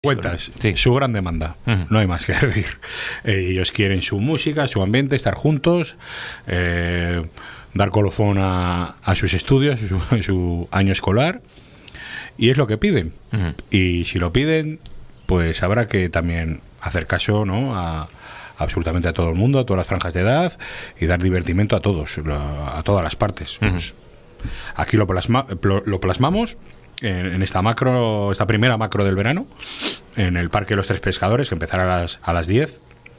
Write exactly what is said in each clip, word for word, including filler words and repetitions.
Cuentas, sí. Su gran demanda, uh-huh. No hay más que decir. Eh, ellos quieren su música, su ambiente, estar juntos, eh, dar colofón a, a sus estudios, su, su año escolar, y es lo que piden. Uh-huh. Y si lo piden, pues habrá que también hacer caso, ¿no?, a, a absolutamente a todo el mundo, a todas las franjas de edad, y dar divertimento a todos, a todas las partes. Uh-huh. Pues aquí lo, plasma, lo plasmamos en, en esta macro, esta primera macro del verano, en el Parque de los Tres Pescadores, que empezará a las, a las diez.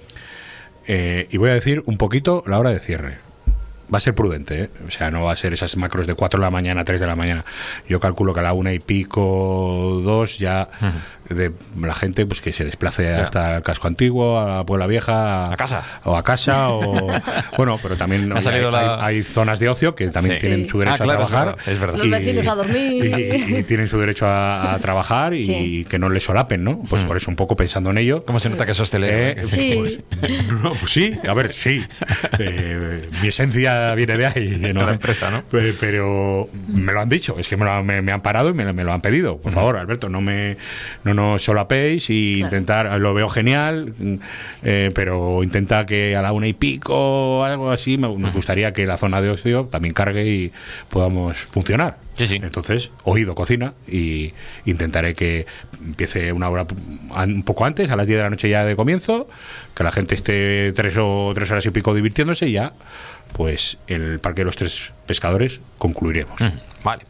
Eh, y voy a decir un poquito la hora de cierre. Va a ser prudente, ¿eh? O sea, no va a ser esas macros de cuatro de la mañana, tres de la mañana. Yo calculo que a la una y pico, dos, ya uh-huh. de la gente pues que se desplace ya. hasta el casco antiguo, a la Puebla Vieja, a casa o a casa, o bueno, pero también hay, la... hay, hay zonas de ocio que también sí. tienen su derecho ah, claro, a trabajar. Es verdad. Los vecinos y, a dormir. Y, y tienen su derecho a, a trabajar y sí. que no les solapen, ¿no? Pues uh-huh. por eso un poco pensando en ello. ¿Cómo se nota que sos hostelero? Eh, sí. Pues, no, pues sí, a ver, sí. Eh, mi esencia viene de ahí, ¿no? La empresa, ¿no? Pero me lo han dicho, es que me lo, me, me han parado y me, me lo han pedido. Por uh-huh. favor, Alberto, no me no nos solapéis y claro. intentar, lo veo genial, eh, pero intenta que a la una y pico, algo así, me, uh-huh. nos gustaría que la zona de ocio también cargue y podamos funcionar. Sí, sí. Entonces, oído cocina y intentaré que empiece una hora un poco antes, a las diez de la noche ya de comienzo, que la gente esté tres o tres horas y pico divirtiéndose y ya, pues en el Parque de los Tres Pescadores concluiremos. Mm, vale.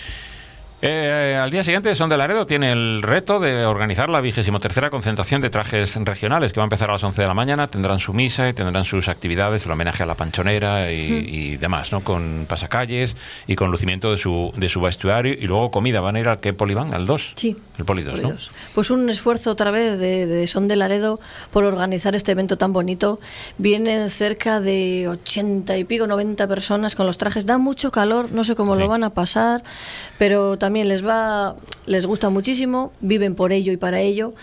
Eh, al día siguiente, Son de Laredo tiene el reto de organizar la vigésimo tercera concentración de trajes regionales, que va a empezar a las once de la mañana. Tendrán su misa y tendrán sus actividades, el homenaje a la panchonera y, mm. y demás, ¿no? Con pasacalles y con lucimiento de su, de su vestuario, y luego comida. ¿Van a ir al qué poli van? ¿Al dos? Sí. El poli dos, ¿no? Pues un esfuerzo otra vez de, de Son de Laredo por organizar este evento tan bonito. Vienen cerca de ochenta y pico, noventa personas con los trajes. Da mucho calor, no sé cómo sí. lo van a pasar, pero también También les va, les gusta muchísimo, viven por ello y para ello,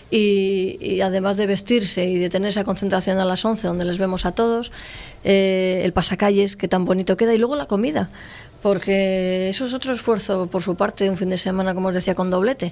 y, y además de vestirse y de tener esa concentración a las once donde les vemos a todos, eh, el pasacalles que tan bonito queda, y luego la comida, porque eso es otro esfuerzo por su parte, un fin de semana, como os decía, con doblete.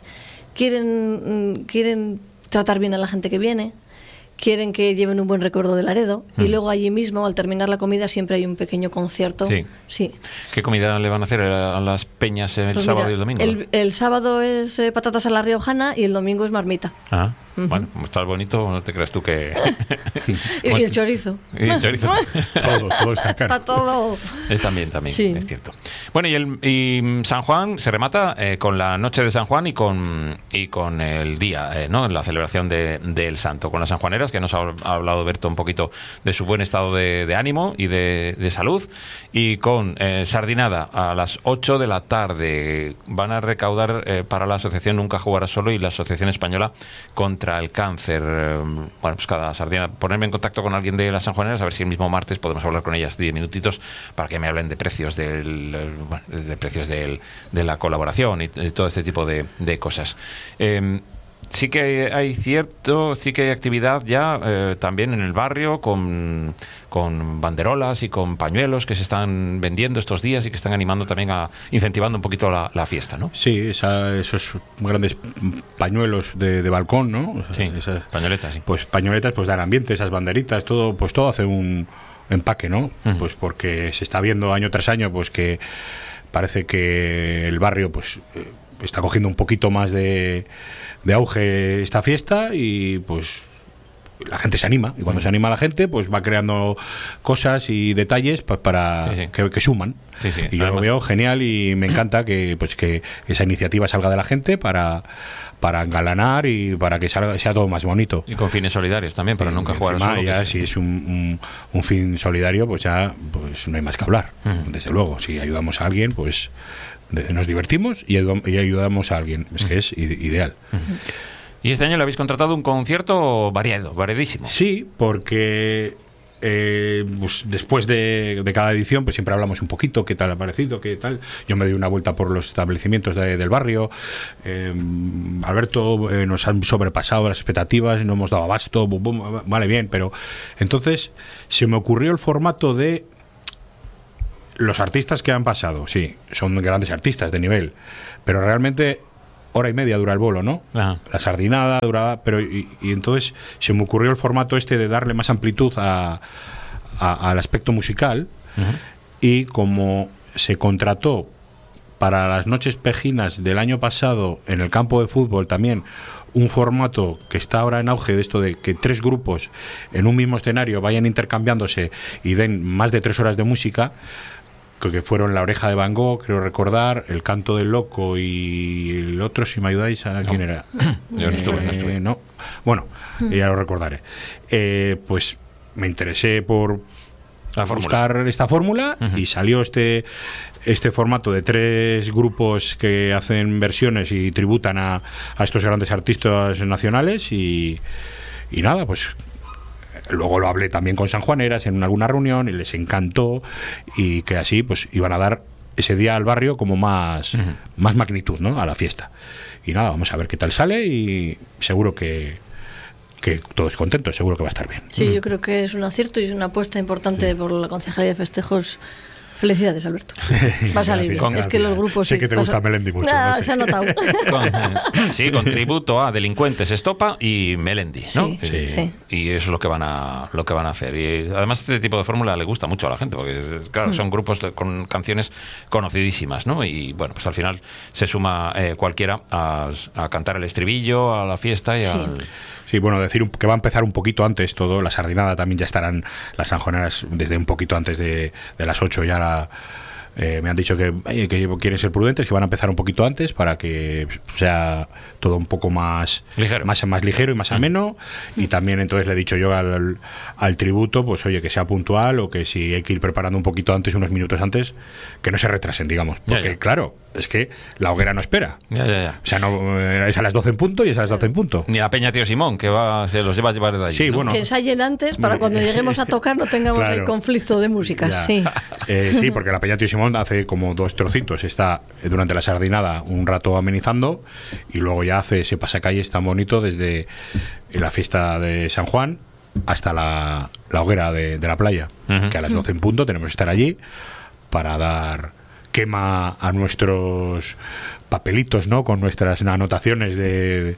Quieren, quieren tratar bien a la gente que viene, quieren que lleven un buen recuerdo de Laredo, mm. y luego allí mismo, al terminar la comida, siempre hay un pequeño concierto. Sí. sí. ¿Qué comida le van a hacer a las peñas el pues sábado mira, y el domingo? El, el sábado es eh, patatas a la riojana y el domingo es marmita. Ah, uh-huh. Bueno, como está bonito, no te creas tú que... y, y el chorizo. Y el chorizo. todo, todo está caro. Está todo... Es también, también, sí. es cierto. Bueno, y, el, y San Juan se remata eh, con la noche de San Juan y con, y con el día, eh, ¿no? La celebración de, del santo, con las sanjuaneras, que nos ha, ha hablado Berto un poquito de su buen estado de, de ánimo y de, de salud, y con eh, sardinada a las ocho de la tarde. Van a recaudar eh, para la asociación Nunca Jugarás Solo y la Asociación Española contra el Cáncer. Eh, bueno, pues cada sardina, ponerme en contacto con alguien de las sanjuaneras, a ver si el mismo martes podemos hablar con ellas diez minutitos para que me hablen de precios del, bueno, de precios del, de la colaboración y de todo este tipo de, de cosas. Eh, Sí que hay cierto, sí que hay actividad ya eh, también en el barrio con, con banderolas y con pañuelos que se están vendiendo estos días y que están animando también a incentivando un poquito la, la fiesta, ¿no? Sí, esa, esos grandes pañuelos de, de balcón, ¿no? Sí, esas pañoletas, sí. Pues pañoletas, pues dan ambiente, esas banderitas, todo, pues todo hace un empaque, ¿no? Uh-huh. Pues porque se está viendo año tras año, pues que parece que el barrio, pues eh, está cogiendo un poquito más de de auge esta fiesta y pues la gente se anima, y cuando se anima la gente pues va creando cosas y detalles pues para sí, sí. Que, que suman sí, sí. y yo Además, lo veo genial y me encanta que pues que esa iniciativa salga de la gente para para engalanar y para que salga, sea todo más bonito, y con fines solidarios también para sí, nunca jugar solo. Ya, que si es un, un, un fin solidario pues ya pues no hay más que hablar. Uh-huh. Desde luego, si ayudamos a alguien pues nos divertimos y ayudamos a alguien, es que es ideal. Uh-huh. Y este año le habéis contratado un concierto variado, variadísimo. Sí, porque eh, pues después de, de cada edición pues siempre hablamos un poquito qué tal ha parecido, qué tal. Yo me doy una vuelta por los establecimientos de, del barrio. eh, Alberto, eh, nos han sobrepasado las expectativas, no hemos dado abasto, bum, bum, vale, bien, pero entonces se me ocurrió el formato de los artistas que han pasado. Sí, son grandes artistas de nivel, pero realmente hora y media dura el bolo, ¿no? Ajá. La sardinada duraba, pero y, y entonces se me ocurrió el formato este de darle más amplitud a, a, al aspecto musical. Uh-huh. Y como se contrató para las noches pejinas del año pasado en el campo de fútbol también un formato que está ahora en auge, de esto de que tres grupos en un mismo escenario vayan intercambiándose y den más de tres horas de música, que fueron La Oreja de Van Gogh, creo recordar, El Canto del Loco y el otro, si me ayudáis, ¿a no. quién era? Yo no estuve, eh, no estuve. No. Bueno, ya lo recordaré. Eh, pues me interesé por La buscar fórmula. esta fórmula uh-huh. y salió este este formato de tres grupos que hacen versiones y tributan a, a estos grandes artistas nacionales y, y nada, pues luego lo hablé también con sanjuaneras en alguna reunión y les encantó, y que así pues iban a dar ese día al barrio como más, uh-huh. más magnitud, ¿no?, a la fiesta. Y nada, vamos a ver qué tal sale y seguro que que todos contentos, seguro que va a estar bien. Sí, mm. yo creo que es un acierto y es una apuesta importante sí. por la Concejalía de Festejos. Felicidades, Alberto. Va a salir bien. Con, es que los grupos... Sé sí, que te gusta Melendi mucho. No, no sé. se ha notado. Con, sí, con tributo a Delincuentes, Estopa y Melendi, ¿no? Sí, sí. sí. Y eso es lo que van a lo que van a hacer. Y además este tipo de fórmula le gusta mucho a la gente, porque claro, mm. son grupos con canciones conocidísimas, ¿no? Y bueno, pues al final se suma eh, cualquiera a, a cantar el estribillo, a la fiesta y sí. al... Sí, bueno, decir que va a empezar un poquito antes todo, la sardinada también ya estarán las sanjoneras desde un poquito antes de, de las ocho ya la... Eh, me han dicho que, eh, que quieren ser prudentes, que van a empezar un poquito antes para que sea todo un poco más ligero, más, más ligero y más ameno. Mm. Y también entonces le he dicho yo al, al, al tributo, pues oye, que sea puntual, o que si hay que ir preparando un poquito antes, unos minutos antes, que no se retrasen, digamos. Porque, ya, ya. claro, es que la hoguera no espera. Ya, ya, ya. O sea, no, es a las doce en punto y es a las doce en punto. Ni la Peña Tío Simón, que va, se los lleva a llevar de allí. Sí, ¿no? bueno. Que ensayen antes para cuando lleguemos a tocar no tengamos claro. el conflicto de músicas. Sí. Eh, sí, porque la Peña Tío Simón hace como dos trocitos, está durante la sardinada un rato amenizando y luego ya hace ese pasacalles tan bonito desde la fiesta de San Juan hasta la, la hoguera de, de la playa, uh-huh. que a las doce en punto tenemos que estar allí para dar quema a nuestros papelitos, ¿no?, con nuestras anotaciones de,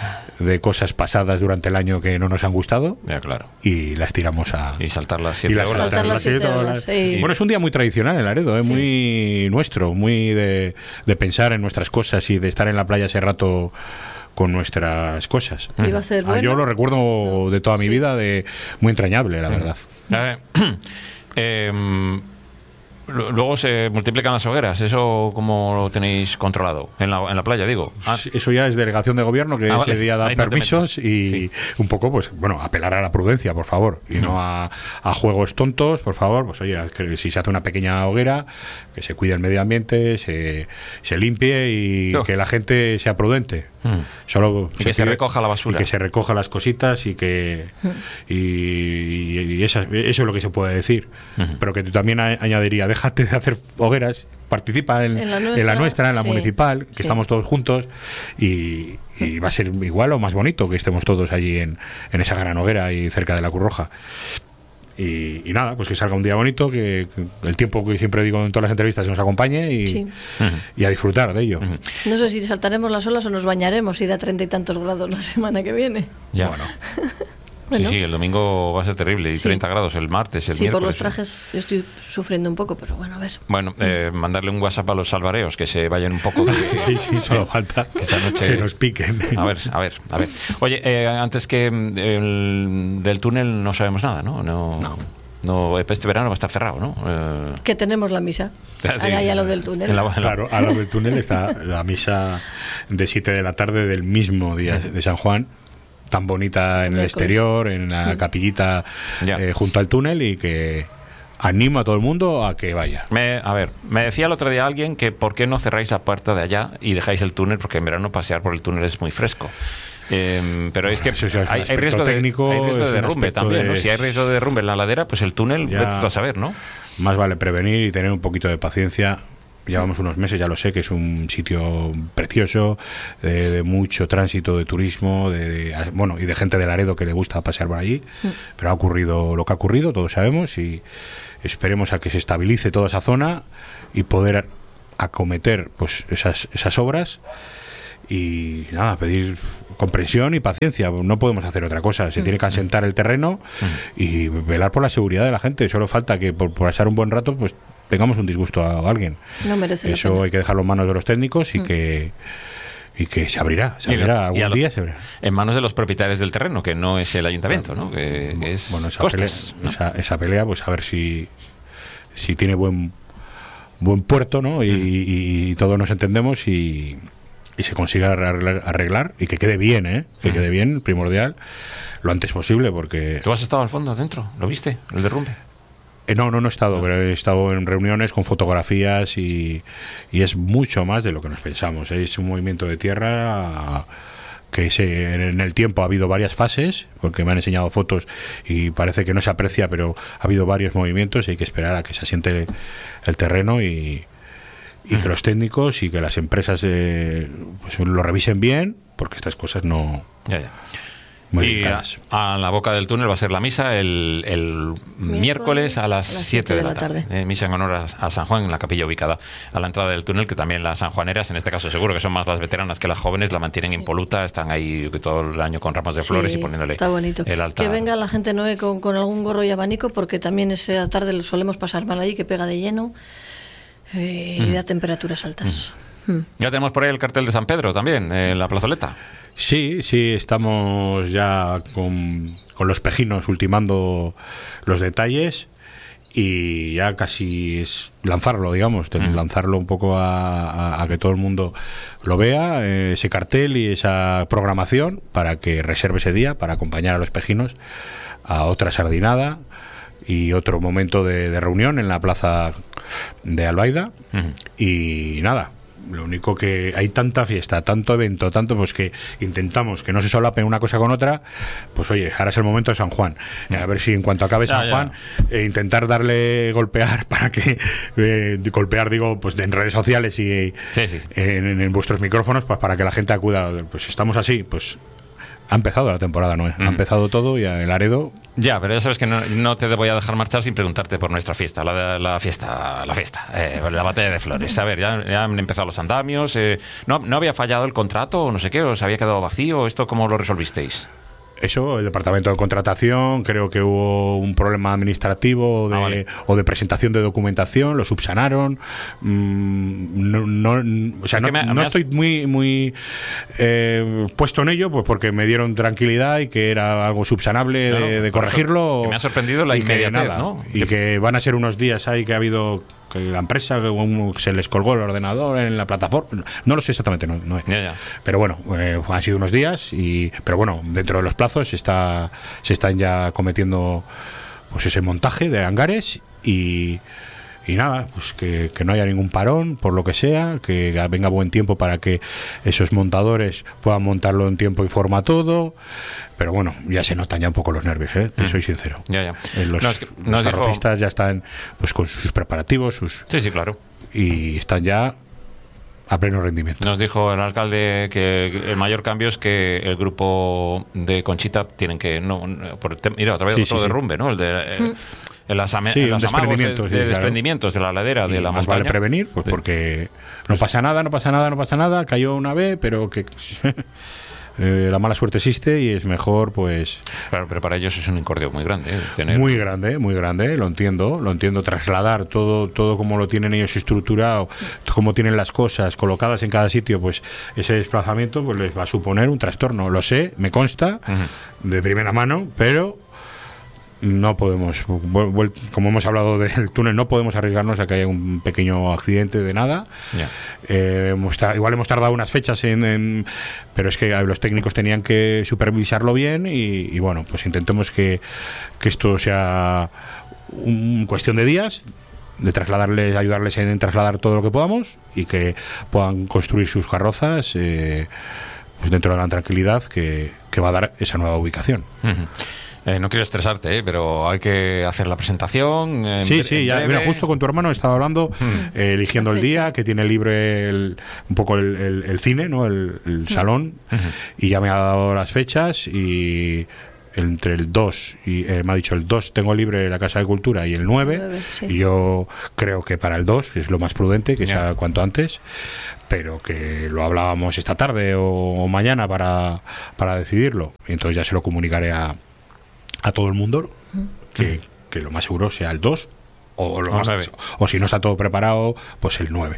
de cosas pasadas durante el año que no nos han gustado. Ya, claro. Y las tiramos a... Y saltar las siete y las horas. Saltar las siete horas, sí. Bueno, es un día muy tradicional en Laredo, ¿eh? Sí. Muy nuestro, muy de, de pensar en nuestras cosas y de estar en la playa ese rato con nuestras cosas. ¿Iba a ser bueno? Ah, yo lo recuerdo de toda mi sí. vida, de muy entrañable, la sí. verdad. Eh, eh, Luego se multiplican las hogueras. ¿Eso cómo lo tenéis controlado? En la, en la playa, digo. Ah. Eso ya es delegación de gobierno, que ah, ese vale. día da Ahí permisos no y sí. un poco, pues, bueno, apelar a la prudencia, por favor. Y mm. no a, a juegos tontos, por favor. Pues oye, que si se hace una pequeña hoguera, que se cuide el medio ambiente, se, se limpie y no. que la gente sea prudente. Mm. Solo y se que se recoja la basura. Y que se recoja las cositas y que... Mm. Y, y esa, eso es lo que se puede decir. Mm. Pero que tú también a, añadiría, déjate de hacer hogueras, participa en, en, la, nuestra, en la nuestra, en la sí, municipal, que sí. estamos todos juntos y, y va a ser igual o más bonito que estemos todos allí en, en esa gran hoguera y cerca de la Cruz Roja. Y, y nada, pues que salga un día bonito, que, que el tiempo que siempre digo en todas las entrevistas nos acompañe y, sí. y a disfrutar de ello. No sé si saltaremos las olas o nos bañaremos y da treinta y tantos grados la semana que viene. Ya, bueno. Bueno. Sí, sí, el domingo va a ser terrible y sí. treinta grados el martes, el sí, miércoles. Sí, por los trajes yo estoy sufriendo un poco, pero bueno, a ver. Bueno, eh, mandarle un WhatsApp a los salvareos que se vayan un poco. Que, sí, sí, solo falta que esta noche que nos piquen. A ver, a ver, a ver. Oye, eh, antes que el, del túnel no sabemos nada, ¿no? No. no. No, este verano va a estar cerrado, ¿no? Eh... Que tenemos la misa. Sí, ahora ya lo del túnel. En la, en la... Claro, a lo del túnel está la misa de siete de la tarde del mismo día de San Juan, tan bonita en el exterior, en la capillita eh, junto al túnel, y que animo a todo el mundo a que vaya. Me, a ver, me decía el otro día alguien que por qué no cerráis la puerta de allá y dejáis el túnel, porque en verano pasear por el túnel es muy fresco. Eh, pero bueno, es que es hay, hay riesgo de, técnico, hay riesgo de derrumbe también, ¿no? Si hay riesgo de derrumbe en la ladera, pues el túnel, vete a saber, ¿no? Más vale prevenir y tener un poquito de paciencia. Llevamos unos meses, ya lo sé, que es un sitio precioso, de, de mucho tránsito de turismo, de, de, bueno, y de gente de Laredo que le gusta pasear por allí, mm. pero ha ocurrido lo que ha ocurrido, todos sabemos, y esperemos a que se estabilice toda esa zona y poder acometer pues esas, esas obras y nada, pedir comprensión y paciencia. No podemos hacer otra cosa. Se tiene que asentar el terreno y velar por la seguridad de la gente. Solo falta que por, por pasar un buen rato pues tengamos un disgusto a alguien. No merece la Eso pena. hay que dejarlo en manos de los técnicos y mm. que y que se abrirá, se abrirá, algún lo, día se abrirá. En manos de los propietarios del terreno, que no es el ayuntamiento, ¿no? Que es bueno, esa costes, pelea, ¿no? esa, esa pelea, pues a ver si si tiene buen buen puerto, ¿no? Y, mm. y, y todos nos entendemos y y se consiga arreglar, arreglar y que quede bien, ¿eh? Que uh-huh. quede bien, primordial, lo antes posible, porque... ¿Tú has estado al fondo, adentro? ¿Lo viste? ¿El derrumbe? Eh, no, no, no he estado, no. pero he estado en reuniones con fotografías y, y es mucho más de lo que nos pensamos. ¿eh? Es un movimiento de tierra que se, en el tiempo ha habido varias fases, porque me han enseñado fotos y parece que no se aprecia, pero ha habido varios movimientos y hay que esperar a que se asiente el terreno y... y que los técnicos y que las empresas eh, pues lo revisen bien, porque estas cosas no... Ya, ya. Muy y a, a la boca del túnel va a ser la misa el, el miércoles, miércoles a las siete de la tarde. tarde. Eh, misa en honor a, a San Juan en la capilla ubicada a la entrada del túnel, que también las sanjuaneras, en este caso seguro que son más las veteranas que las jóvenes, la mantienen sí. impoluta, están ahí todo el año con ramos de flores sí, y poniéndole está bonito. El altar. Que venga la gente Noé con, con algún gorro y abanico, porque también esa tarde lo solemos pasar mal allí, que pega de lleno. Eh, y da temperaturas altas. Mm. Mm. Ya tenemos por ahí el cartel de San Pedro también, en la plazoleta. Sí, sí, estamos ya con, con los pejinos ultimando los detalles y ya casi es lanzarlo, digamos, mm. lanzarlo un poco a, a, a que todo el mundo lo vea, eh, ese cartel y esa programación para que reserve ese día para acompañar a los pejinos a otra sardinada y otro momento de, de reunión en la plaza de Albaida. Uh-huh. Y nada, lo único que hay tanta fiesta, tanto evento, tanto pues que intentamos que no se solapen una cosa con otra, pues oye, ahora es el momento de San Juan. Uh-huh. A ver si en cuanto acabe San ya, Juan, ya. Eh, intentar darle golpear para que, eh, golpear digo, pues en redes sociales y sí, sí. En, en vuestros micrófonos, pues para que la gente acuda. Pues estamos así, pues ha empezado la temporada, ¿no? Uh-huh. Ha empezado todo y el Aredo... Ya, pero ya sabes que no, no te voy a dejar marchar sin preguntarte por nuestra fiesta, la, la fiesta, la fiesta, eh, la batalla de flores. A ver, ya, ya han empezado los andamios, eh, ¿no, ¿no había fallado el contrato o no sé qué? ¿Os había quedado vacío? ¿Esto cómo lo resolvisteis? Eso, el departamento de contratación, creo que hubo un problema administrativo de, ah, vale. o de presentación de documentación, lo subsanaron. Mm, no, no, o sea, no, me, no me has... estoy muy muy eh, puesto en ello, pues porque me dieron tranquilidad y que era algo subsanable no, de, de corregirlo. Que me ha sorprendido la inmediatez, nada, ¿no? Y que van a ser unos días ahí que ha habido que la empresa que se les colgó el ordenador en la plataforma, no lo sé exactamente, no, no ya, ya. pero bueno, eh, han sido unos días y pero bueno, dentro de los plazos se está se están ya cometiendo pues ese montaje de hangares y y nada, pues que, que no haya ningún parón por lo que sea, que venga buen tiempo para que esos montadores puedan montarlo en tiempo y forma todo, pero bueno, ya se notan ya un poco los nervios, ¿eh? Te mm. soy sincero. Ya, ya. Eh, los no, es que, los carrocistas dijo... ya están pues con sus preparativos, sus sí, sí, claro, y están ya a pleno rendimiento. Nos dijo el alcalde que el mayor cambio es que el grupo de Conchita tienen que no por mira otra vez sí, otro sí, derrumbe, sí. ¿no? El de eh, mm. En las, am- sí, en los desprendimientos, de, sí, de claro. desprendimientos de la ladera de y la más montaña. Vale prevenir, pues sí. porque no pasa nada, no pasa nada, no pasa nada, cayó una vez, pero que eh, la mala suerte existe y es mejor, pues... Claro, pero para ellos es un incordio muy grande. ¿eh? Tener... Muy grande, muy grande, lo entiendo, lo entiendo, trasladar todo, todo como lo tienen ellos estructurado, cómo tienen las cosas colocadas en cada sitio, pues ese desplazamiento pues les va a suponer un trastorno, lo sé, me consta, uh-huh. de primera mano, pero... No podemos, como hemos hablado del túnel, no podemos arriesgarnos a que haya un pequeño accidente de nada. Yeah. Eh, hemos tar- igual hemos tardado unas fechas, en, en, pero es que los técnicos tenían que supervisarlo bien y, y bueno, pues intentemos que, que esto sea un, cuestión de días, de trasladarles, ayudarles en trasladar todo lo que podamos y que puedan construir sus carrozas eh, pues dentro de la tranquilidad que, que va a dar esa nueva ubicación. Uh-huh. Eh, no quiero estresarte, ¿eh? Pero hay que hacer la presentación. En sí, sí, ya, mira, justo con tu hermano estaba hablando, mm. eh, eligiendo el día, que tiene libre el, un poco el, el, el cine, ¿no? El, el salón, uh-huh. y ya me ha dado las fechas y entre el dos y eh, me ha dicho el dos tengo libre la Casa de Cultura y el nueve, nueve, sí. Y yo creo que para el dos es lo más prudente, que sea Yeah. cuanto antes, pero que lo hablábamos esta tarde o, o mañana para, para decidirlo, y entonces ya se lo comunicaré a, a todo el mundo, que, que lo más seguro sea el dos o, lo O más, nueve. o si no está todo preparado, pues el nueve.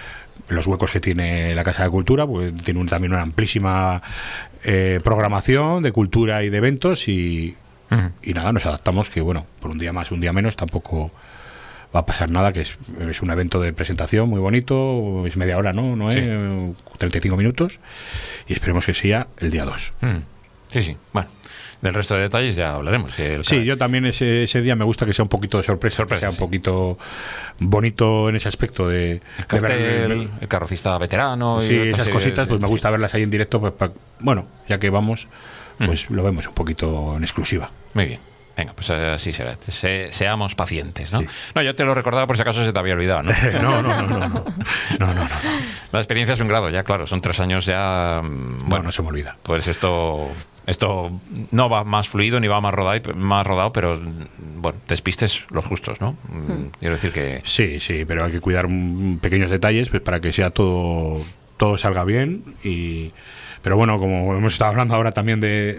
Los huecos que tiene la Casa de Cultura, pues tiene un, también una amplísima eh, programación de cultura y de eventos, y, Uh-huh. y nada, nos adaptamos, que bueno, por un día más, un día menos, tampoco va a pasar nada, que es, es un evento de presentación muy bonito, es media hora, ¿no? ¿No Sí. es? treinta y cinco minutos, y esperemos que sea el día dos. Mm. Sí, sí. Bueno, del resto de detalles ya hablaremos. Que el Sí, ca- yo también ese, ese día me gusta que sea un poquito de sorpresa, Sorpresa, que sea un sí. poquito bonito en ese aspecto de, el de ver cartel, el- el carrocista veterano. y sí, otra esas serie cositas, de- pues me sí. gusta verlas ahí en directo, pues pa- bueno, ya que vamos, pues lo vemos un poquito en exclusiva. Muy bien. Venga, pues así será. Se- seamos pacientes, ¿no? Sí. No, yo te lo recordaba por si acaso se te había olvidado, ¿no? No, no, no, no, no, no, no, no, no. La experiencia es un grado, ya claro, son tres años ya. mm, Bueno, Bueno, no se me olvida. pues esto esto no va más fluido ni va más rodado, más rodado, pero mm, bueno, despistes los justos, ¿no? Mm, Quiero decir que Sí, sí, pero hay que cuidar mm, pequeños detalles, pues para que sea todo todo salga bien. Y pero bueno, como hemos estado hablando ahora también de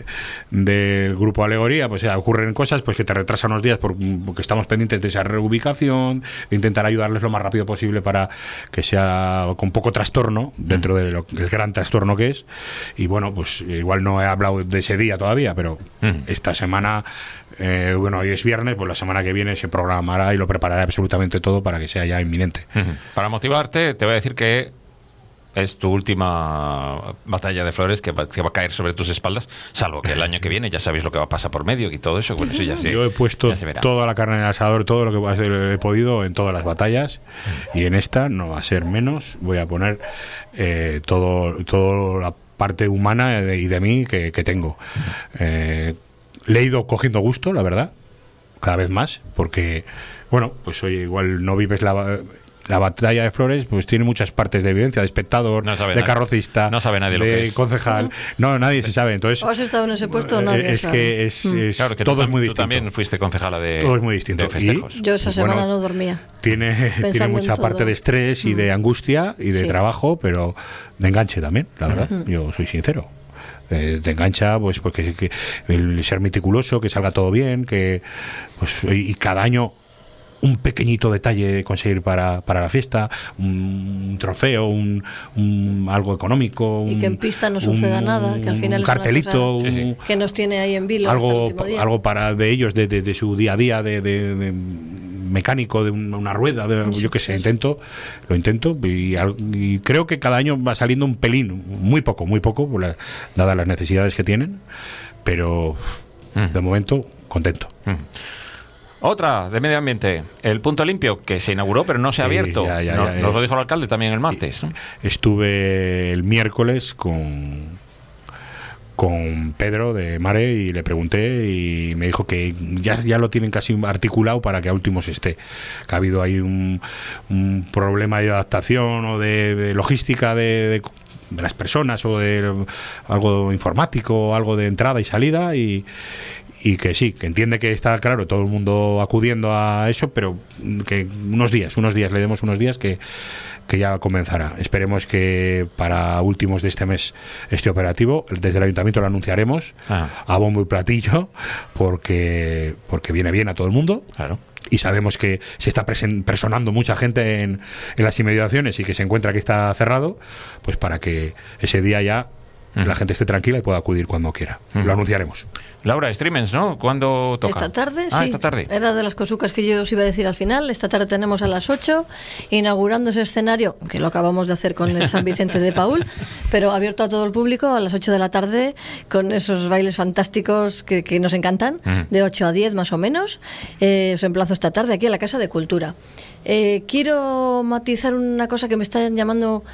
del grupo Alegoría, pues ya ocurren cosas pues que te retrasan unos días por- porque estamos pendientes de esa reubicación, de intentar ayudarles lo más rápido posible para que sea con poco trastorno dentro del gran trastorno que es. Y bueno, pues igual no he hablado de ese día todavía, pero Ujú. esta semana, eh, bueno, hoy es viernes, pues la semana que viene se programará y lo prepararé absolutamente todo para que sea ya inminente. Ujú. Para motivarte, te voy a decir que es tu última batalla de flores que va, que va a caer sobre tus espaldas, salvo que el año que viene ya sabéis lo que va a pasar por medio y todo eso. Bueno, eso ya se, Yo he puesto ya se verá. toda la carne en el asador, todo lo que he podido en todas las batallas, y en esta no va a ser menos. Voy a poner eh, todo, todo la parte humana de- y de mí que, que tengo. Eh, le he ido cogiendo gusto, la verdad, cada vez más, porque, bueno, pues oye, igual no vives la... La batalla de flores pues tiene muchas partes de vivencia, de espectador, No sabe de nadie. carrocista, No sabe nadie lo de que es. concejal. No, nadie se sabe. Entonces, ¿O has estado en ese puesto o no? eh, es que es, es- Claro, que todo tú, es muy tú distinto. también fuiste concejala de, Todo es muy distinto. de festejos. Y- Yo esa Pues semana bueno, no dormía. Tiene, tiene Pensando mucha en parte todo. de estrés y de angustia y de Sí. trabajo, pero de enganche también, la verdad. Yo soy sincero. Eh, te engancha, pues, porque que el ser meticuloso, que salga todo bien, que pues y cada año un pequeñito detalle conseguir para, para la fiesta, un, un trofeo, un, un algo económico, Y un- que en pista no suceda un- nada, que al final un es una cartelito, cosa Sí, sí. un- que nos tiene ahí en vilo hasta el algo, último día. algo para de ellos, de, de- de su día a día, de, de- de mecánico, de una, una rueda, de, Sí, yo qué sé, sí. intento, lo intento y, al- y creo que cada año va saliendo un pelín, muy poco, muy poco, por la- dadas las necesidades que tienen, pero Mm. de momento contento. Mm. Otra de medio ambiente, el punto limpio, que se inauguró pero no se ha Sí, abierto. ya, ya, No- ya, nos ya. lo dijo el alcalde también el martes, ¿no? Estuve el miércoles con con Pedro de Mare y le pregunté y me dijo que ya, ya lo tienen casi articulado para que a últimos esté, que ha habido ahí un, un problema de adaptación o de, de logística de, de, de las personas o de algo informático, algo de entrada y salida, y y que sí, que entiende que está claro todo el mundo acudiendo a eso, pero que unos días, unos días, le demos unos días que, que ya comenzará. Esperemos que para últimos de este mes esté operativo. Desde el ayuntamiento lo anunciaremos Ah. a bombo y platillo, porque, porque viene bien a todo el mundo. Claro. Y sabemos que se está presen- personando mucha gente en, en las inmediaciones y que se encuentra que está cerrado, pues para que ese día ya la gente esté tranquila y pueda acudir cuando quiera. Lo anunciaremos. Laura, Streamers, ¿no? ¿Cuándo toca? Esta tarde, ah, sí. esta tarde. Era de las cosucas que yo os iba a decir al final. Esta tarde tenemos a las ocho, inaugurando ese escenario, que lo acabamos de hacer con el San Vicente de Paúl, pero abierto a todo el público a las ocho de la tarde, con esos bailes fantásticos que, que nos encantan, Ujú. de ocho a diez más o menos. Eh, os emplazo esta tarde aquí a la Casa de Cultura. Eh, quiero matizar una cosa que me está llamando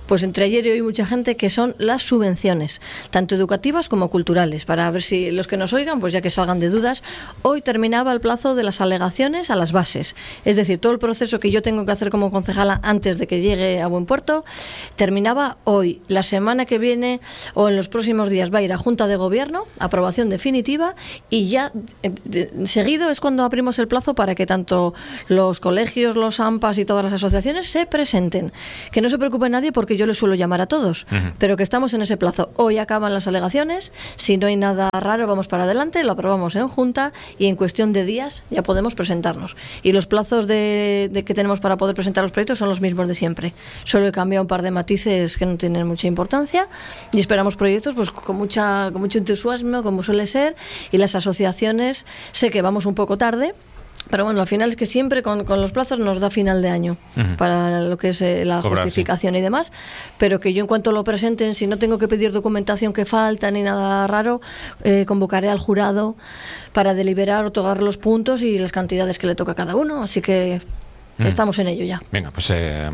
pues entre ayer y hoy mucha gente, que son las subvenciones, tanto educativas como culturales, para ver si los que nos oigan, pues ya que salgan de dudas. Hoy terminaba el plazo de las alegaciones a las bases, es decir, todo el proceso que yo tengo que hacer como concejala antes de que llegue a buen puerto, terminaba hoy. La semana que viene o en los próximos días va a ir a Junta de Gobierno, aprobación definitiva, y ya eh, de, seguido es cuando abrimos el plazo para que tanto los colegios, los AMPAs y todas las asociaciones se presenten. Que no se preocupe nadie, porque yo les suelo llamar a todos, uh-huh. pero que estamos en ese plazo. Hoy acaban las alegaciones, si no hay nada raro vamos para adelante, lo aprobamos en Junta y en cuestión de días ya podemos presentarnos. Y los plazos de, de que tenemos para poder presentar los proyectos son los mismos de siempre. Solo he cambiado un par de matices que no tienen mucha importancia y esperamos proyectos pues con mucha con mucho entusiasmo, como suele ser, y las asociaciones, sé que vamos un poco tarde, pero bueno, al final es que siempre con, con los plazos nos da final de año uh-huh. para lo que es eh, la Cobrar, justificación sí. y demás, pero que yo en cuanto lo presenten, si no tengo que pedir documentación que falta ni nada raro, eh, convocaré al jurado para deliberar, otorgar los puntos y las cantidades que le toca a cada uno, así que uh-huh. estamos en ello ya. Venga, pues eh,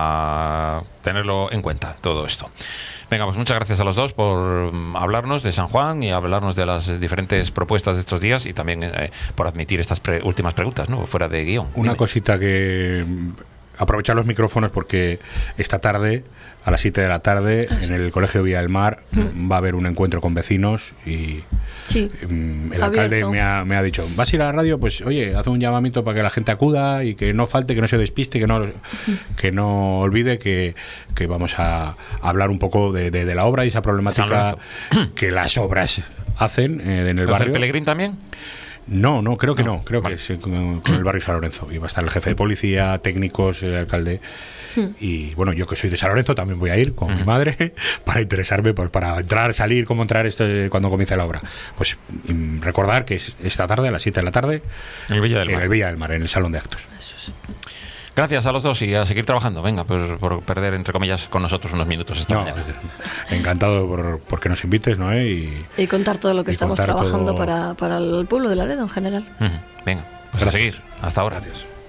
a tenerlo en cuenta todo esto. Venga, pues muchas gracias a los dos por hablarnos de San Juan y hablarnos de las diferentes propuestas de estos días y también eh, por admitir estas pre- últimas preguntas, ¿no? Fuera de guión. Una Dime. cosita que... Aprovechar los micrófonos porque esta tarde, a las siete de la tarde, en el Colegio Villa del Mar, mm. va a haber un encuentro con vecinos y sí, um, el alcalde me ha, me ha dicho, ¿vas a ir a la radio? Pues oye, haz un llamamiento para que la gente acuda y que no falte, que no se despiste, que no, que no olvide que, que vamos a hablar un poco de, de, de la obra y esa problemática que las obras hacen eh, en el barrio. ¿El Pelegrín también? No, no, creo que no, no creo vale. que es con, con el barrio San Lorenzo. Y va a estar el jefe de policía, técnicos, el alcalde. Hmm. Y bueno, yo que soy de San Lorenzo también voy a ir con hmm. mi madre para interesarme, pues, para entrar, salir, cómo entrar esto cuando comience la obra. Pues recordar que es esta tarde, a las siete de la tarde, en el Villa del en Mar, el Villa del Mar, en el Salón de Actos. Eso es. Gracias a los dos y a seguir trabajando. Venga, pues por perder, entre comillas, con nosotros unos minutos esta no, mañana. Encantado por, por que nos invites, ¿no? Y, y contar todo lo que estamos trabajando todo... para, para el pueblo de Laredo en general. Uh-huh. Venga, pues gracias. a seguir. Hasta ahora. Gracias.